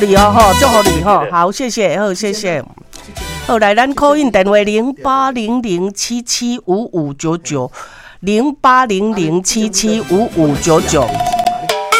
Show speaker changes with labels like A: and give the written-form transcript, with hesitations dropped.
A: 你哦吼，祝福你吼，好，谢谢，好，谢谢。好，来咱 call in 电话0800775599，0800775599。